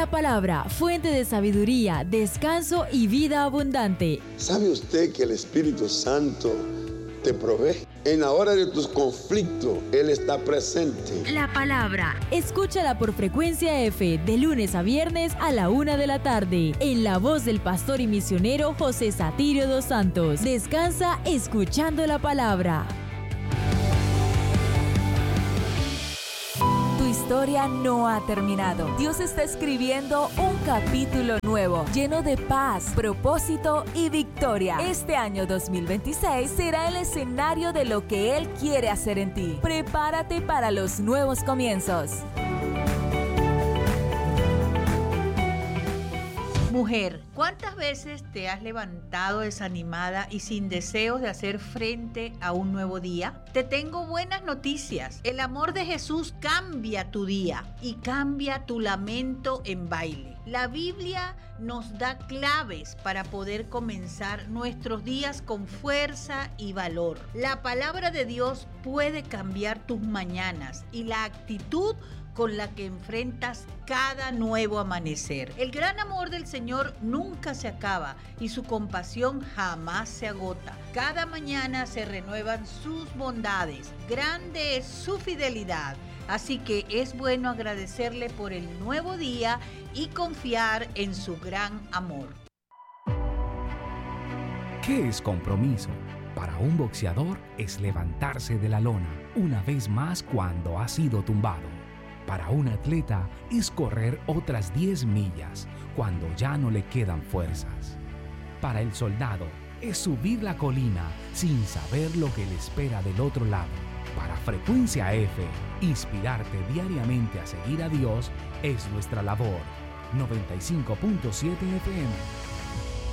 La palabra, fuente de sabiduría, descanso y vida abundante. ¿Sabe usted que el Espíritu Santo te provee? En la hora de tus conflictos, Él está presente. La palabra. Escúchala por Frecuencia F de lunes a viernes a la 1 de la tarde. En la voz del pastor y misionero José Satirio dos Santos. Descansa escuchando la palabra. Tu historia no ha terminado. Dios está escribiendo un capítulo nuevo, lleno de paz, propósito y victoria. Este año 2026 será el escenario de lo que Él quiere hacer en ti. Prepárate para los nuevos comienzos. Mujer, ¿cuántas veces te has levantado desanimada y sin deseos de hacer frente a un nuevo día? Te tengo buenas noticias. El amor de Jesús cambia tu día y cambia tu lamento en baile. La Biblia nos da claves para poder comenzar nuestros días con fuerza y valor. La palabra de Dios puede cambiar tus mañanas y la actitud con la que enfrentas cada nuevo amanecer. El gran amor del Señor nunca se acaba y su compasión jamás se agota. Cada mañana se renuevan sus bondades, grande es su fidelidad. Así que es bueno agradecerle por el nuevo día y confiar en su gran amor. ¿Qué es compromiso? Para un boxeador es levantarse de la lona una vez más cuando ha sido tumbado. Para un atleta es correr otras 10 millas cuando ya no le quedan fuerzas. Para el soldado es subir la colina sin saber lo que le espera del otro lado. Para Frecuencia F, inspirarte diariamente a seguir a Dios es nuestra labor. 95.7 FM